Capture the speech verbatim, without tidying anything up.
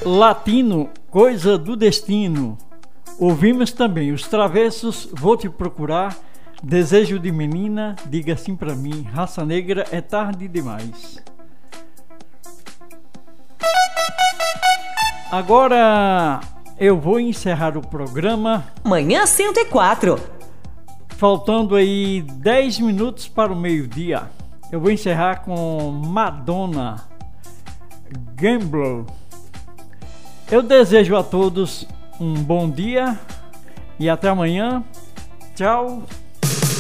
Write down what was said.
Latino, Coisa do Destino. Ouvimos também Os Travessos, Vou Te Procurar, Desejo de Menina, Diga Sim Pra Mim, Raça Negra, É Tarde Demais. Agora eu vou encerrar o programa. Manhã cento e quatro. Faltando aí dez minutos para o meio-dia. Eu vou encerrar com Madonna, Gambler. Eu desejo a todos um bom dia e até amanhã. Tchau.